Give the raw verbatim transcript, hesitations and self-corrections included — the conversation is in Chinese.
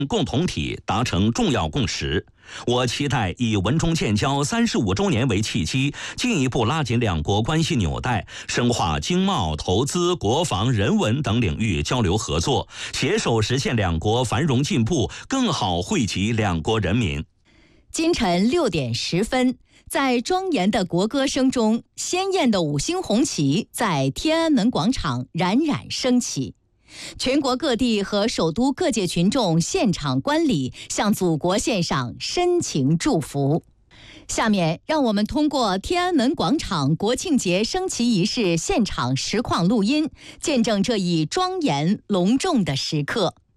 共同体达成重要共识。我期待以文中建交三十五周年为契机，进一步拉紧两国关系纽带，深化经贸、投资、国防、人文等领域交流合作，携手实现两国繁荣进步，更好惠及两国人民。 今晨六点十分，在庄严的国歌声中，鲜艳的五星红旗在天安门广场冉冉升起。全国各地和首都各界群众现场观礼，向祖国献上深情祝福。下面让我们通过天安门广场国庆节升旗仪式现场实况录音，见证这一庄严隆重的时刻。